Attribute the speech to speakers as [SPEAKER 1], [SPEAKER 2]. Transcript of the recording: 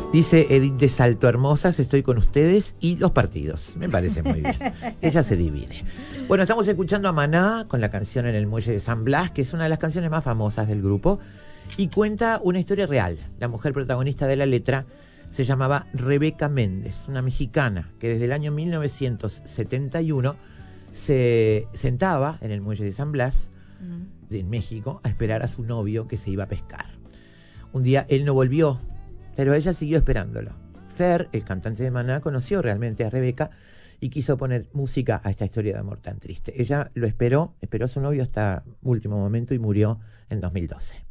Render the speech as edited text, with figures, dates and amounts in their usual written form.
[SPEAKER 1] Dice Edith de Salto: hermosas, estoy con ustedes y los partidos. Me parece muy bien. Ella se divide. Bueno, estamos escuchando a Maná con la canción En el Muelle de San Blas, que es una de las canciones más famosas del grupo, y cuenta una historia real. La mujer protagonista de la letra se llamaba Rebeca Méndez, una mexicana que desde el año 1971 se sentaba en el Muelle de San Blas, en México, a esperar a su novio que se iba a pescar. Un día él no volvió, pero ella siguió esperándolo. Fer, el cantante de Maná, conoció realmente a Rebeca y quiso poner música a esta historia de amor tan triste. Ella lo esperó a su novio hasta último momento y murió en 2012.